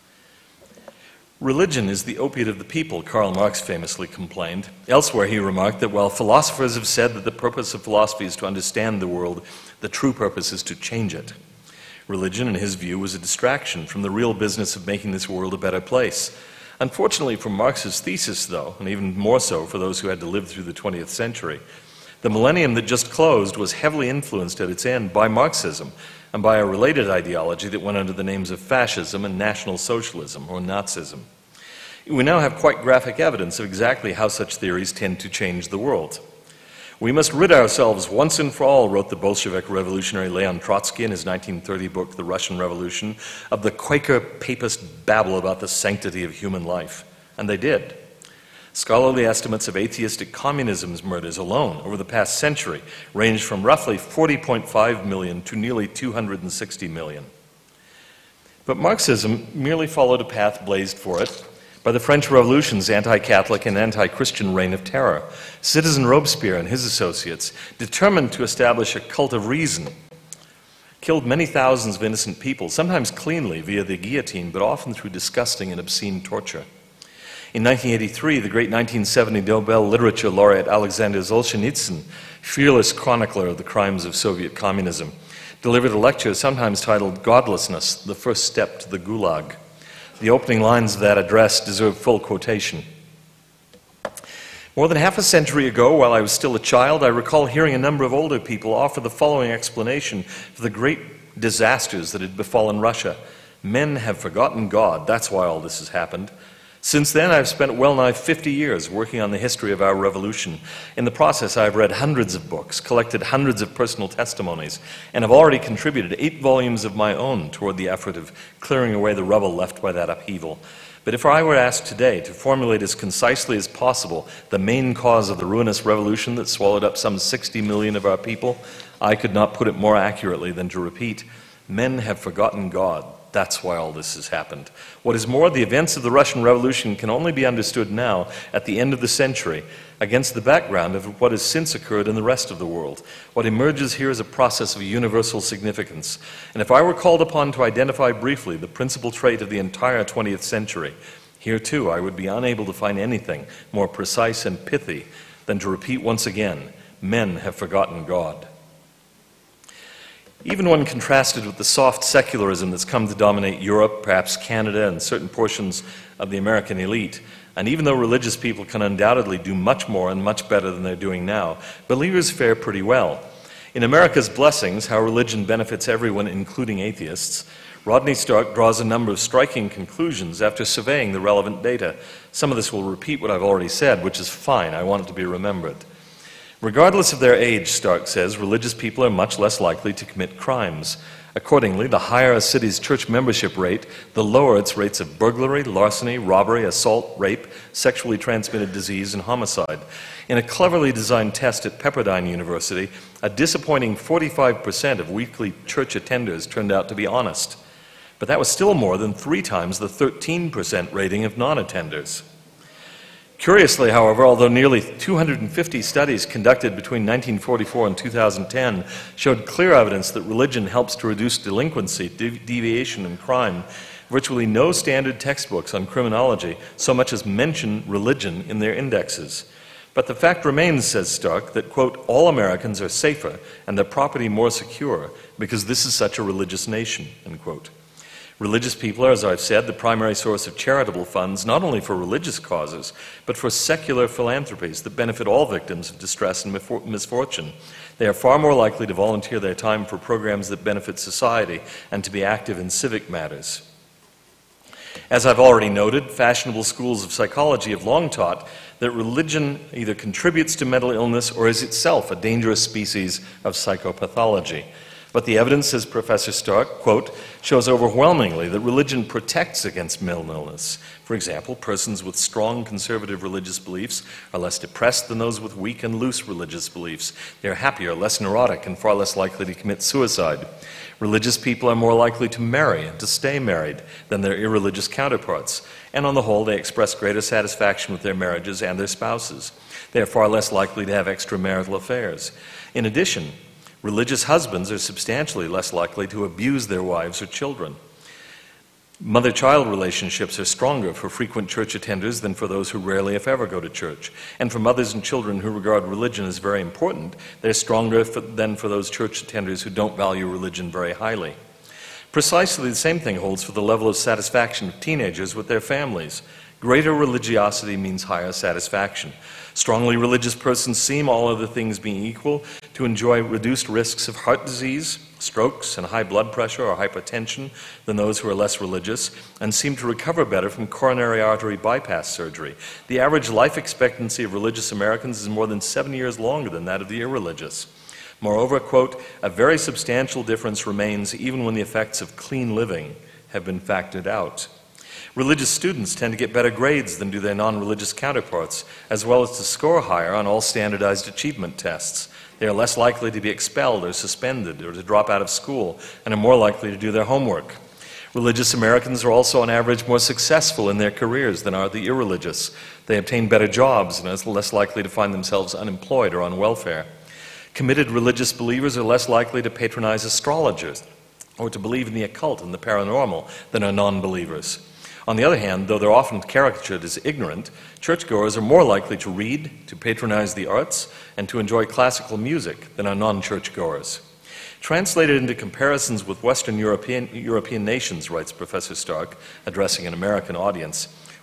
Religion is the opiate of the people, Karl Marx famously complained. Elsewhere he remarked that while philosophers have said that the purpose of philosophy is to understand the world, the true purpose is to change it. Religion, in his view, was a distraction from the real business of making this world a better place. Unfortunately for Marx's thesis, though, and even more so for those who had to live through the twentieth century, the millennium that just closed was heavily influenced at its end by Marxism and by a related ideology that went under the names of fascism and National Socialism, or Nazism. We now have quite graphic evidence of exactly how such theories tend to change the world. We must rid ourselves once and for all, wrote the Bolshevik revolutionary Leon Trotsky in his nineteen thirty book, The Russian Revolution, of the Quaker papist babble about the sanctity of human life. And they did. Scholarly estimates of atheistic communism's murders alone over the past century ranged from roughly forty point five million to nearly two hundred sixty million. But Marxism merely followed a path blazed for it by the French Revolution's anti-Catholic and anti-Christian reign of terror. Citizen Robespierre and his associates, determined to establish a cult of reason, killed many thousands of innocent people, sometimes cleanly via the guillotine, but often through disgusting and obscene torture. In nineteen eighty-three, the great nineteen seventy Nobel Literature laureate Alexander Solzhenitsyn, fearless chronicler of the crimes of Soviet communism, delivered a lecture sometimes titled Godlessness, the First Step to the Gulag. The opening lines of that address deserve full quotation. More than half a century ago, while I was still a child, I recall hearing a number of older people offer the following explanation for the great disasters that had befallen Russia. Men have forgotten God. That's why all this has happened. Since then, I've spent well nigh fifty years working on the history of our revolution. In the process, I've read hundreds of books, collected hundreds of personal testimonies, and have already contributed eight volumes of my own toward the effort of clearing away the rubble left by that upheaval. But if I were asked today to formulate as concisely as possible the main cause of the ruinous revolution that swallowed up some sixty million of our people, I could not put it more accurately than to repeat, men have forgotten God. That's why all this has happened. What is more, the events of the Russian Revolution can only be understood now, at the end of the century, against the background of what has since occurred in the rest of the world. What emerges here is a process of universal significance. And if I were called upon to identify briefly the principal trait of the entire twentieth century, here too I would be unable to find anything more precise and pithy than to repeat once again, men have forgotten God. Even when contrasted with the soft secularism that's come to dominate Europe, perhaps Canada, and certain portions of the American elite, and even though religious people can undoubtedly do much more and much better than they're doing now, believers fare pretty well. In America's Blessings, How Religion Benefits Everyone, Including Atheists, Rodney Stark draws a number of striking conclusions after surveying the relevant data. Some of this will repeat what I've already said, which is fine. I want it to be remembered. Regardless of their age, Stark says, religious people are much less likely to commit crimes. Accordingly, the higher a city's church membership rate, the lower its rates of burglary, larceny, robbery, assault, rape, sexually transmitted disease, and homicide. In a cleverly designed test at Pepperdine University, a disappointing forty-five percent of weekly church attenders turned out to be honest. But that was still more than three times the thirteen percent rating of non-attenders. Curiously, however, although nearly two hundred fifty studies conducted between nineteen forty-four and two thousand ten showed clear evidence that religion helps to reduce delinquency, dev- deviation, and crime, virtually no standard textbooks on criminology so much as mention religion in their indexes. But the fact remains, says Stark, that, quote, all Americans are safer and their property more secure because this is such a religious nation, end quote. Religious people are, as I've said, the primary source of charitable funds, not only for religious causes, but for secular philanthropies that benefit all victims of distress and misfortune. They are far more likely to volunteer their time for programs that benefit society and to be active in civic matters. As I've already noted, fashionable schools of psychology have long taught that religion either contributes to mental illness or is itself a dangerous species of psychopathology. But the evidence, says Professor Stark, quote, shows overwhelmingly that religion protects against mental illness. For example, persons with strong conservative religious beliefs are less depressed than those with weak and loose religious beliefs. They are happier, less neurotic, and far less likely to commit suicide. Religious people are more likely to marry and to stay married than their irreligious counterparts. And on the whole, they express greater satisfaction with their marriages and their spouses. They are far less likely to have extramarital affairs. In addition, religious husbands are substantially less likely to abuse their wives or children. Mother-child relationships are stronger for frequent church attenders than for those who rarely, if ever, go to church. And for mothers and children who regard religion as very important, they're stronger for, than for those church attenders who don't value religion very highly. Precisely the same thing holds for the level of satisfaction of teenagers with their families. Greater religiosity means higher satisfaction. Strongly religious persons seem, all other things being equal, to enjoy reduced risks of heart disease, strokes, and high blood pressure or hypertension than those who are less religious, and seem to recover better from coronary artery bypass surgery. The average life expectancy of religious Americans is more than seven years longer than that of the irreligious. Moreover, quote, a very substantial difference remains even when the effects of clean living have been factored out. Religious students tend to get better grades than do their non-religious counterparts, as well as to score higher on all standardized achievement tests. They are less likely to be expelled or suspended or to drop out of school, and are more likely to do their homework. Religious Americans are also on average more successful in their careers than are the irreligious. They obtain better jobs and are less likely to find themselves unemployed or on welfare. Committed religious believers are less likely to patronize astrologers or to believe in the occult and the paranormal than are non-believers. On the other hand, though they're often caricatured as ignorant, churchgoers are more likely to read, to patronize the arts, and to enjoy classical music than are non-churchgoers. Translated into comparisons with Western European, European nations, writes Professor Stark, addressing an American audience,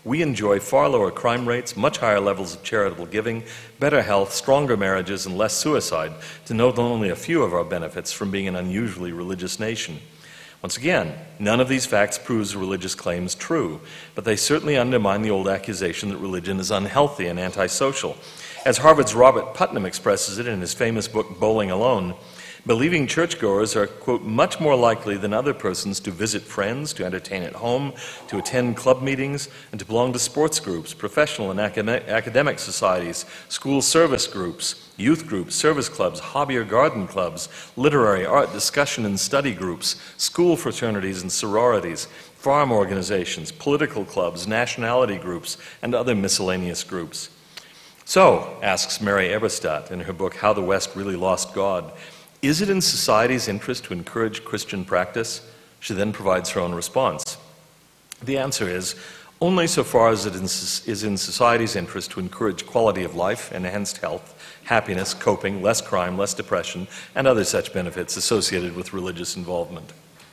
we enjoy far lower crime rates, much higher levels of charitable giving, better health, stronger marriages, and less suicide, to note only a few of our benefits from being an unusually religious nation. Once again, none of these facts proves religious claims true, but they certainly undermine the old accusation that religion is unhealthy and antisocial. As Harvard's Robert Putnam expresses it in his famous book, Bowling Alone, believing churchgoers are, quote, much more likely than other persons to visit friends, to entertain at home, to attend club meetings, and to belong to sports groups, professional and academic societies, school service groups, youth groups, service clubs, hobby or garden clubs, literary, art, discussion and study groups, school fraternities and sororities, farm organizations, political clubs, nationality groups, and other miscellaneous groups. So, asks Mary Eberstadt in her book, How the West Really Lost God, is it in society's interest to encourage Christian practice? She then provides her own response. The answer is, only so far as it is in society's interest to encourage quality of life, enhanced health, happiness, coping, less crime, less depression, and other such benefits associated with religious involvement.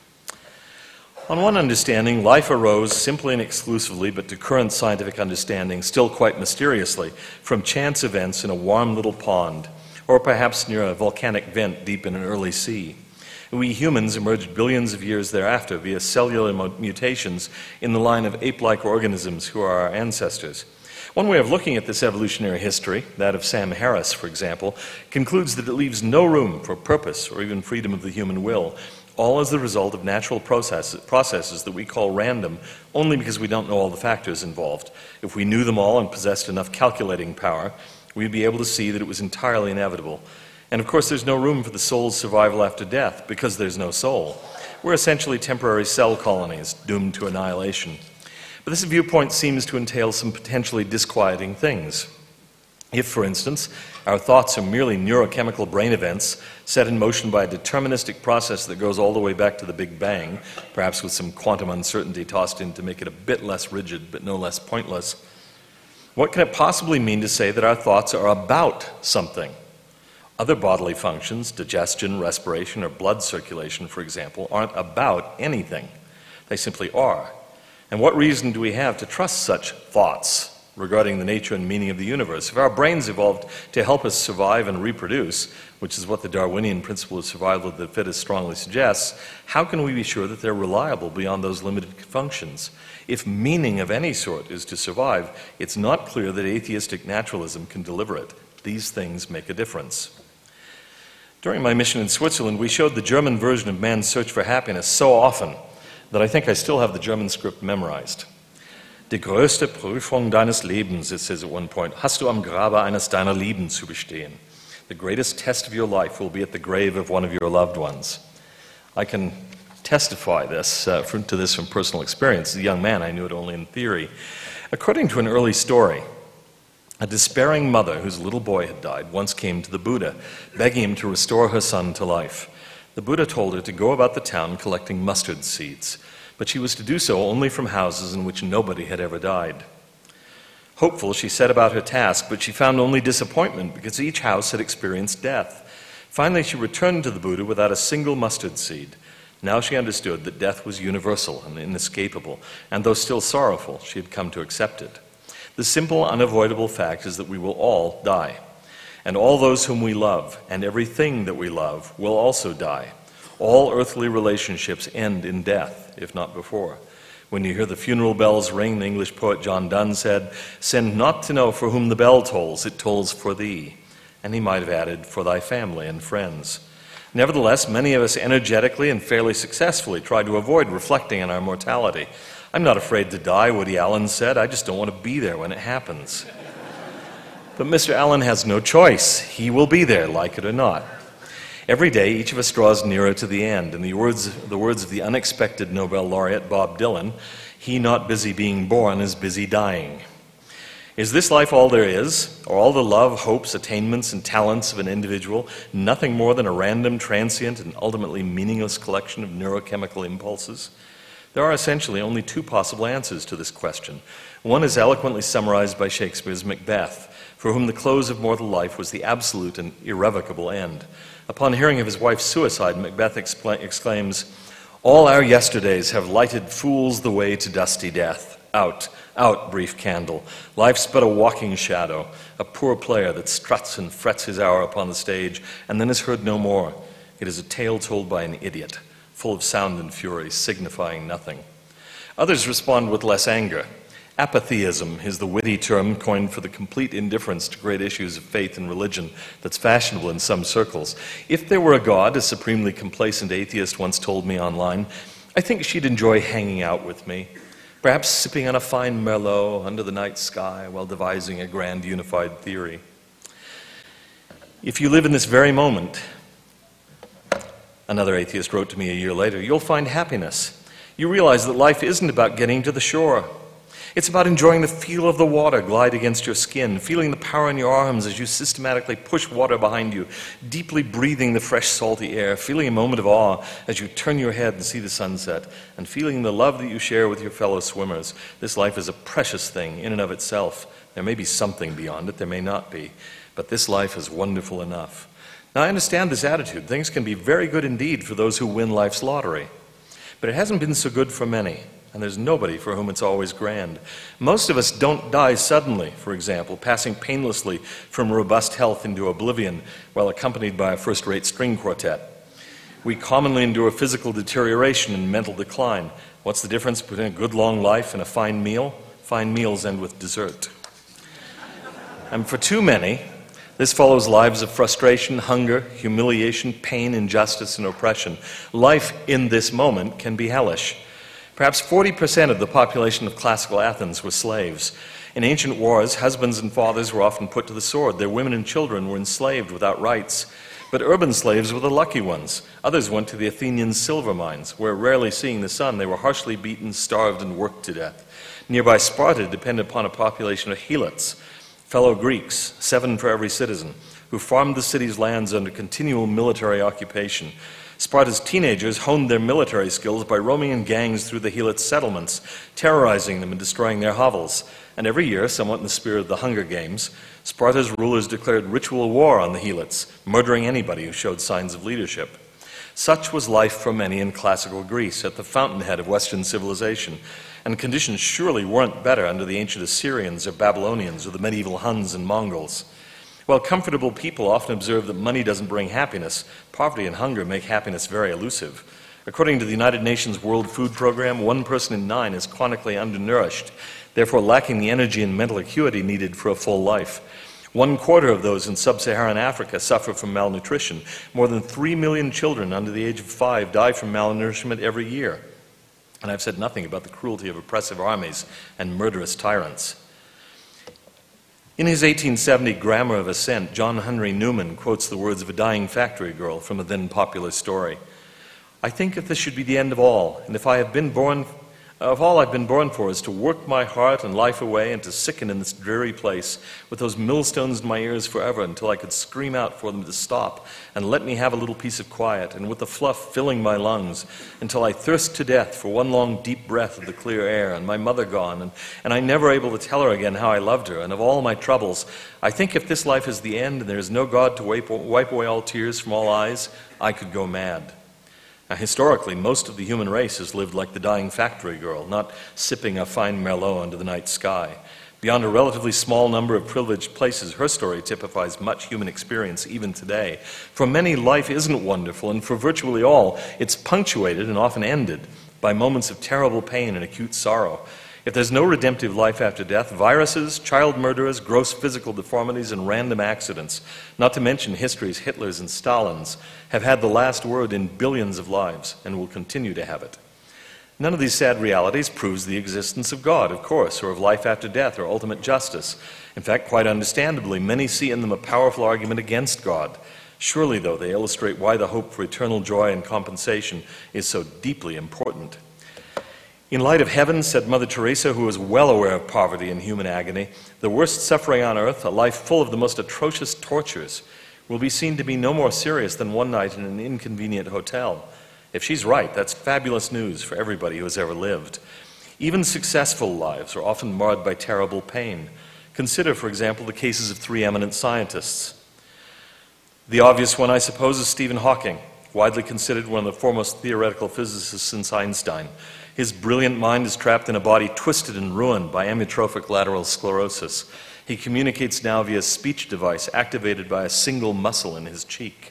On one understanding, life arose simply and exclusively, but to current scientific understanding, still quite mysteriously, from chance events in a warm little pond, or perhaps near a volcanic vent deep in an early sea. We humans emerged billions of years thereafter via cellular mutations in the line of ape-like organisms who are our ancestors. One way of looking at this evolutionary history, that of Sam Harris, for example, concludes that it leaves no room for purpose or even freedom of the human will, all as the result of natural processes, processes that we call random, only because we don't know all the factors involved. If we knew them all and possessed enough calculating power, we'd be able to see that it was entirely inevitable. And of course, there's no room for the soul's survival after death, because there's no soul. We're essentially temporary cell colonies, doomed to annihilation. But this viewpoint seems to entail some potentially disquieting things. If, for instance, our thoughts are merely neurochemical brain events set in motion by a deterministic process that goes all the way back to the Big Bang, perhaps with some quantum uncertainty tossed in to make it a bit less rigid, but no less pointless, what can it possibly mean to say that our thoughts are about something? Other bodily functions, digestion, respiration, or blood circulation, for example, aren't about anything. They simply are. And what reason do we have to trust such thoughts regarding the nature and meaning of the universe? If our brains evolved to help us survive and reproduce, which is what the Darwinian principle of survival of the fittest strongly suggests, how can we be sure that they're reliable beyond those limited functions? If meaning of any sort is to survive, it's not clear that atheistic naturalism can deliver it. These things make a difference. During my mission in Switzerland, we showed the German version of Man's Search for Happiness so often that I think I still have the German script memorized. Die größte Prüfung deines Lebens, it says at one point, hast du am Grabe eines deiner Lieben zu bestehen. The greatest test of your life will be at the grave of one of your loved ones. I can testify this uh, from, to this from personal experience. As a young man, I knew it only in theory. According to an early story, a despairing mother whose little boy had died once came to the Buddha, begging him to restore her son to life. The Buddha told her to go about the town collecting mustard seeds, but she was to do so only from houses in which nobody had ever died. Hopeful, she set about her task, but she found only disappointment because each house had experienced death. Finally, she returned to the Buddha without a single mustard seed. Now she understood that death was universal and inescapable, and though still sorrowful, she had come to accept it. The simple, unavoidable fact is that we will all die, and all those whom we love, and everything that we love, will also die. All earthly relationships end in death, if not before. When you hear the funeral bells ring, the English poet John Donne said, "Send not to know for whom the bell tolls, it tolls for thee." And he might have added, "for thy family and friends." Nevertheless, many of us energetically and fairly successfully try to avoid reflecting on our mortality. I'm not afraid to die, Woody Allen said. I just don't want to be there when it happens. But Mister Allen has no choice. He will be there, like it or not. Every day, each of us draws nearer to the end. In the words, the words of the unexpected Nobel laureate Bob Dylan, he not busy being born is busy dying. Is this life all there is, or all the love, hopes, attainments, and talents of an individual nothing more than a random, transient, and ultimately meaningless collection of neurochemical impulses? There are essentially only two possible answers to this question. One is eloquently summarized by Shakespeare's Macbeth, for whom the close of mortal life was the absolute and irrevocable end. Upon hearing of his wife's suicide, Macbeth excla- exclaims, "All our yesterdays have lighted fools the way to dusty death. Out, Out, brief candle. Life's but a walking shadow, a poor player that struts and frets his hour upon the stage, and then is heard no more. It is a tale told by an idiot, full of sound and fury, signifying nothing. Others respond with less anger. Apatheism is the witty term coined for the complete indifference to great issues of faith and religion that's fashionable in some circles. If there were a God, a supremely complacent atheist once told me online, I think she'd enjoy hanging out with me, perhaps sipping on a fine Merlot under the night sky while devising a grand unified theory. If you live in this very moment, another atheist wrote to me a year later, you'll find happiness. You realize that life isn't about getting to the shore. It's about enjoying the feel of the water glide against your skin, feeling the power in your arms as you systematically push water behind you, deeply breathing the fresh, salty air, feeling a moment of awe as you turn your head and see the sunset, and feeling the love that you share with your fellow swimmers. This life is a precious thing in and of itself. There may be something beyond it, there may not be, but this life is wonderful enough. Now, I understand this attitude. Things can be very good indeed for those who win life's lottery, but it hasn't been so good for many. And there's nobody for whom it's always grand. Most of us don't die suddenly, for example, passing painlessly from robust health into oblivion while accompanied by a first-rate string quartet. We commonly endure physical deterioration and mental decline. What's the difference between a good long life and a fine meal? Fine meals end with dessert. And for too many, this follows lives of frustration, hunger, humiliation, pain, injustice, and oppression. Life in this moment can be hellish. Perhaps forty percent of the population of classical Athens were slaves. In ancient wars, husbands and fathers were often put to the sword. Their women and children were enslaved without rights. But urban slaves were the lucky ones. Others went to the Athenian silver mines, where, rarely seeing the sun, they were harshly beaten, starved, and worked to death. Nearby Sparta depended upon a population of helots, fellow Greeks, seven for every citizen, who farmed the city's lands under continual military occupation. Sparta's teenagers honed their military skills by roaming in gangs through the Helot settlements, terrorizing them and destroying their hovels. And every year, somewhat in the spirit of the Hunger Games, Sparta's rulers declared ritual war on the Helots, murdering anybody who showed signs of leadership. Such was life for many in classical Greece, at the fountainhead of Western civilization, and conditions surely weren't better under the ancient Assyrians or Babylonians or the medieval Huns and Mongols. While comfortable people often observe that money doesn't bring happiness, poverty and hunger make happiness very elusive. According to the United Nations World Food Program, one person in nine is chronically undernourished, therefore lacking the energy and mental acuity needed for a full life. One quarter of those in sub-Saharan Africa suffer from malnutrition. More than three million children under the age of five die from malnourishment every year. And I've said nothing about the cruelty of oppressive armies and murderous tyrants. In his eighteen seventy Grammar of Assent, John Henry Newman quotes the words of a dying factory girl from a then popular story. I think if this should be the end of all, and if I have been born, of all I've been born for is to work my heart and life away and to sicken in this dreary place with those millstones in my ears forever until I could scream out for them to stop and let me have a little piece of quiet, and with the fluff filling my lungs until I thirst to death for one long deep breath of the clear air, and my mother gone, and, and I never able to tell her again how I loved her, and of all my troubles, I think if this life is the end and there is no God to wipe, wipe away all tears from all eyes, I could go mad. Now, historically, most of the human race has lived like the dying factory girl, not sipping a fine Merlot under the night sky. Beyond a relatively small number of privileged places, her story typifies much human experience even today. For many, life isn't wonderful, and for virtually all, it's punctuated and often ended by moments of terrible pain and acute sorrow. If there's no redemptive life after death, viruses, child murderers, gross physical deformities, and random accidents, not to mention history's Hitlers and Stalins, have had the last word in billions of lives and will continue to have it. None of these sad realities proves the existence of God, of course, or of life after death or ultimate justice. In fact, quite understandably, many see in them a powerful argument against God. Surely, though, they illustrate why the hope for eternal joy and compensation is so deeply important. In light of heaven, said Mother Teresa, who was well aware of poverty and human agony, the worst suffering on earth, a life full of the most atrocious tortures, will be seen to be no more serious than one night in an inconvenient hotel. If she's right, that's fabulous news for everybody who has ever lived. Even successful lives are often marred by terrible pain. Consider, for example, the cases of three eminent scientists. The obvious one, I suppose, is Stephen Hawking, widely considered one of the foremost theoretical physicists since Einstein. His brilliant mind is trapped in a body twisted and ruined by amyotrophic lateral sclerosis. He communicates now via speech device activated by a single muscle in his cheek.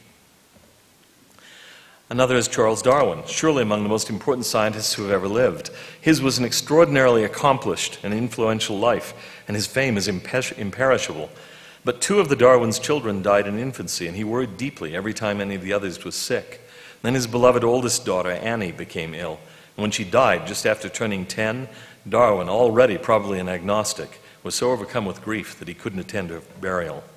Another is Charles Darwin, surely among the most important scientists who have ever lived. His was an extraordinarily accomplished and influential life, and his fame is imper- imperishable. But two of the Darwin's children died in infancy, and he worried deeply every time any of the others was sick. Then his beloved oldest daughter, Annie, became ill. And when she died just after turning ten, Darwin, already probably an agnostic, was so overcome with grief that he couldn't attend her burial.